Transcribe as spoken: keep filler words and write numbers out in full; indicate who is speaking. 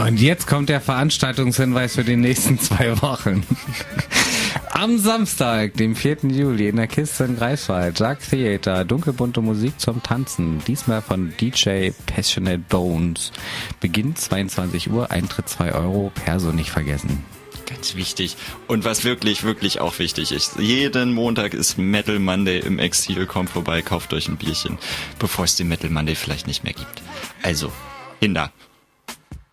Speaker 1: und jetzt kommt der Veranstaltungshinweis für die nächsten zwei Wochen. Am Samstag, dem vierten Juli, in der Kiste in Greifswald, Dark Theater, dunkelbunte Musik zum Tanzen, diesmal von D J Passionate Bones. Beginn zweiundzwanzig Uhr, Eintritt zwei Euro, Perso nicht vergessen.
Speaker 2: Ganz wichtig. Und was wirklich, wirklich auch wichtig ist, jeden Montag ist Metal Monday im Exil. Kommt vorbei, kauft euch ein Bierchen, bevor es den Metal Monday vielleicht nicht mehr gibt. Also, hin da.